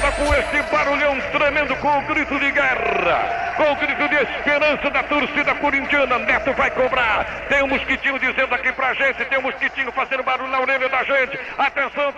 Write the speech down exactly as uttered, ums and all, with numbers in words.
bola com esse barulhão tremendo, com o grito de guerra, com o grito de esperança da torcida corintiana. Neto vai cobrar. Tem um mosquitinho dizendo aqui pra gente, tem um mosquitinho fazendo barulho na orelha da gente. Atenção que